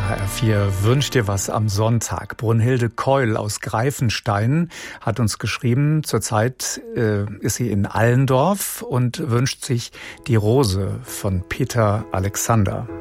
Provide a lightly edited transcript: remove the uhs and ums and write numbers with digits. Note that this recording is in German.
HR4 wünscht dir was am Sonntag. Brunhilde Keul aus Greifenstein hat uns geschrieben, zurzeit ist sie in Allendorf und wünscht sich Die Rose von Peter Alexander.